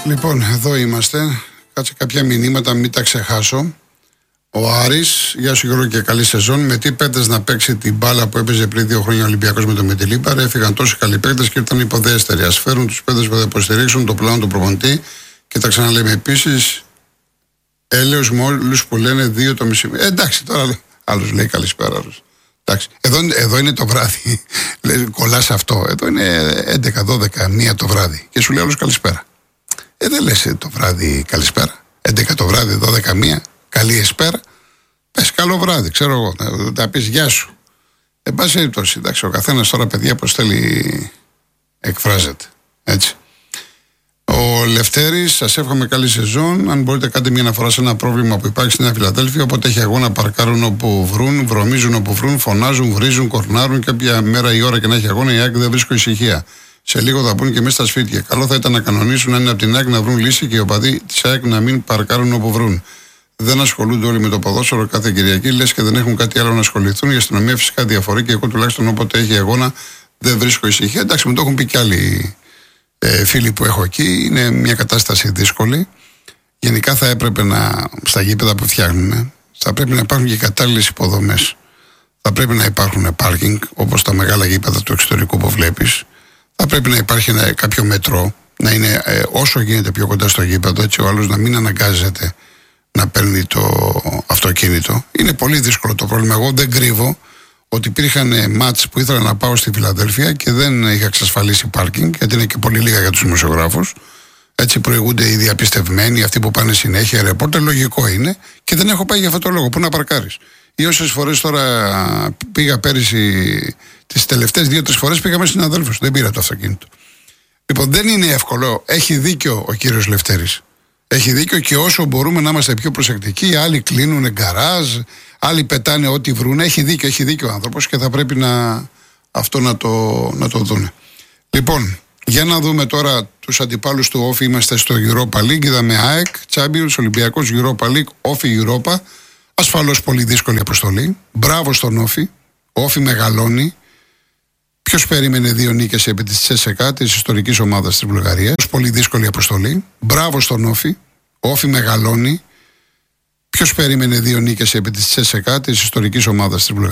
Λοιπόν, εδώ είμαστε. Κάτσε κάποια μηνύματα, μην τα ξεχάσω. Ο Άρης, γεια σου Γιώργο και καλή σεζόν. Με τι παίκτες να παίξει την μπάλα που έπαιζε πριν 2 χρόνια ο Ολυμπιακός με τον Μεντιλίμπαρ. Έφυγαν τόσοι καλοί παίκτες και ήρθαν υποδέστεροι. Ας φέρουν τους παίκτες που θα υποστηρίξουν το πλάνο του προπονητή. Και τα ξαναλέμε επίσης. Έλεος με όλους που λένε 2 το μεσημέρι. Εντάξει, τώρα άλλος λέει καλησπέρα. Άλλος. Εντάξει. Εδώ είναι το βράδυ. Κολλάς αυτό. Εδώ είναι 11, 12, 1 το βράδυ. Και σου λέει άλλος καλησπέρα. Δεν λες το βράδυ καλησπέρα. 11 το βράδυ, 12, 1. Καλή εσπέρα. Πες καλό βράδυ, ξέρω εγώ. Θα πεις γεια σου. Εν πάση περιπτώσει, εντάξει, ο καθένας τώρα, παιδιά, πως θέλει εκφράζεται. Έτσι. Ο Λευτέρης, σας εύχομαι καλή σεζόν. Αν μπορείτε, κάντε μια αναφορά σε ένα πρόβλημα που υπάρχει στη Νέα Φιλαδέλφια. Όποτε έχει αγώνα, παρκάρουν όπου βρουν, βρωμίζουν όπου βρουν, φωνάζουν, βρίζουν, κορνάρουν. Και όποια μέρα η ώρα και να έχει αγώνα, η ΑΕΚ δεν βρίσκω ησυχία. Σε λίγο θα μπουν και μέσα στα σπίτια. Καλό θα ήταν να κανονίσουν αν είναι από την ΑΕΚ να βρουν λύση και οι οπαδοί της ΑΕΚ να μην παρκάρουν όπου βρουν. Δεν ασχολούνται όλοι με το ποδόσφαιρο κάθε Κυριακή, λες και δεν έχουν κάτι άλλο να ασχοληθούν. Η αστυνομία φυσικά διαφορεί και εγώ τουλάχιστον όποτε έχει αγώνα δεν βρίσκω ησυχία. Εντάξει, μου το έχουν πει και άλλοι φίλοι που έχω εκεί. Είναι μια κατάσταση δύσκολη. Γενικά θα έπρεπε στα γήπεδα που φτιάχνουν, θα πρέπει να υπάρχουν και κατάλληλες υποδομές. Θα πρέπει να υπάρχουν πάρκινγκ, όπως τα μεγάλα γήπεδα του εξωτερικού που βλέπεις. Θα πρέπει να υπάρχει κάποιο μετρό, να είναι όσο γίνεται πιο κοντά στο γήπεδο, έτσι ο άλλος να μην αναγκάζεται να παίρνει το αυτοκίνητο. Είναι πολύ δύσκολο το πρόβλημα. Εγώ δεν κρύβω ότι υπήρχαν μάτς που ήθελα να πάω στη Φιλαδέλφια και δεν είχα εξασφαλίσει πάρκινγκ, γιατί είναι και πολύ λίγα για τους δημοσιογράφους. Έτσι προηγούνται οι διαπιστευμένοι, αυτοί που πάνε συνέχεια, ρεπόρτερ, λογικό είναι, και δεν έχω πάει για αυτό το λόγο. Πού να παρκάρεις. Ή όσες φορές τώρα πήγα πέρυσι, τις τελευταίες 2-3 φορές πήγαμε στην συναδέλφους, δεν πήρα το αυτοκίνητο. Λοιπόν, δεν είναι εύκολο. Έχει δίκιο ο κύριος Λευτέρης. Έχει δίκιο και όσο μπορούμε να είμαστε πιο προσεκτικοί, άλλοι κλείνουν γκαράζ, άλλοι πετάνε ό,τι βρουν. Έχει δίκιο ο άνθρωπος και θα πρέπει αυτό να το δούνε. Λοιπόν, για να δούμε τώρα τους αντιπάλους του Όφη. Είμαστε στο Europa League. Είδαμε ΑΕΚ, Champions, Ολυμπιακός, Europa League, Όφη Europa. Ασφαλώς πολύ δύσκολη αποστολή. Μπράβο στον Όφη. Ο Όφη μεγαλώνει. Ποιος περίμενε 2 νίκες επί της CSKA, της ιστορικής ομάδας της Βουλγαρίας. Πολύ δύσκολη αποστολή. Μπράβο στον Όφη. Ο Όφη μεγαλώνει. Ποιος περίμενε 2 νίκες επί της CSKA, της ιστορικής ομάδας της Βουλγαρίας.